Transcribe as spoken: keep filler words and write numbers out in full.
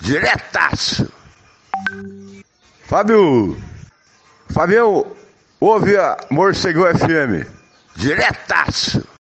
Diretaço. Fábio. Fabião, ouve a Morcegão F M. Diretaço.